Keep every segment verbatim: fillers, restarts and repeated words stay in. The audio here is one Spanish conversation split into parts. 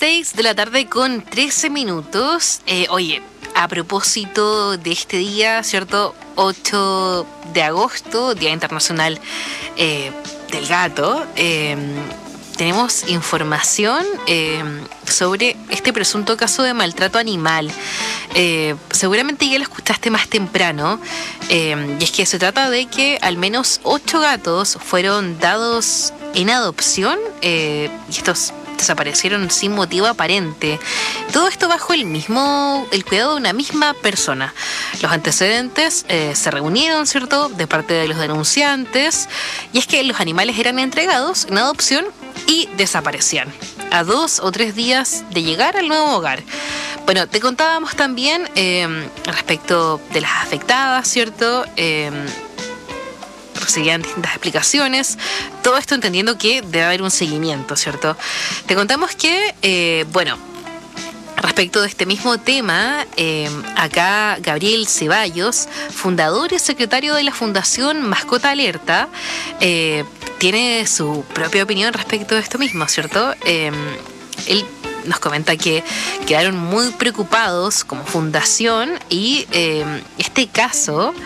seis de la tarde con trece minutos. Eh, oye, a propósito de este día, ¿cierto? ocho de agosto, Día Internacional eh, del Gato. Eh, tenemos información eh, sobre este presunto caso de maltrato animal. Eh, seguramente ya lo escuchaste más temprano, eh, y es que se trata de que al menos ocho gatos fueron dados en adopción eh, y estos desaparecieron sin motivo aparente. Todo esto bajo el mismo, el cuidado de una misma persona. Los antecedentes eh, se reunieron, ¿cierto?, de parte de los denunciantes, y es que los animales eran entregados en adopción y desaparecían a dos o tres días de llegar al nuevo hogar. Bueno, te contábamos también eh, respecto de las afectadas, ¿cierto? Eh, recibían distintas explicaciones, todo esto entendiendo que debe haber un seguimiento, ¿cierto? Te contamos que, eh, bueno, respecto de este mismo tema, eh, acá Gabriel Ceballos, fundador y secretario de la Fundación Mascota Alerta, eh, tiene su propia opinión respecto de esto mismo, ¿cierto? Eh, él nos comenta que quedaron muy preocupados como fundación y eh, este caso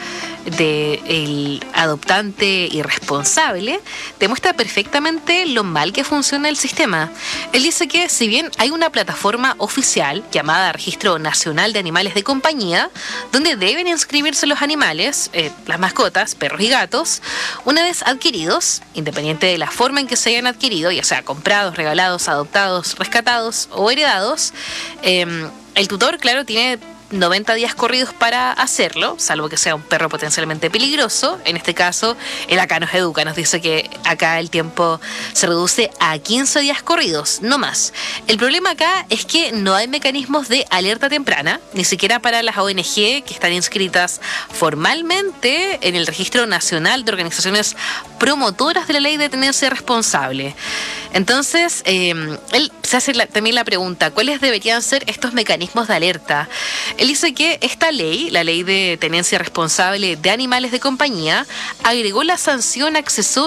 del adoptante irresponsable demuestra perfectamente lo mal que funciona el sistema. Él dice que si bien hay una plataforma oficial llamada Registro Nacional de Animales de Compañía, donde deben inscribirse los animales, eh, las mascotas, perros y gatos, una vez adquiridos, independiente de la forma en que se hayan adquirido, ya sea comprados, regalados, adoptados, rescatados o heredados, eh, el tutor, claro, tiene noventa días corridos para hacerlo, salvo que sea un perro potencialmente peligroso. En este caso, el acá nos educa, nos dice que acá el tiempo se reduce a quince días corridos, no más. El problema acá es que no hay mecanismos de alerta temprana, ni siquiera para las O N G que están inscritas formalmente en el Registro Nacional de Organizaciones Promotoras de la Ley de Tenencia Responsable. Entonces, eh, él se hace la, también la pregunta, ¿cuáles deberían ser estos mecanismos de alerta? Él dice que esta ley, la Ley de Tenencia Responsable de Animales de Compañía, agregó la sanción accesoria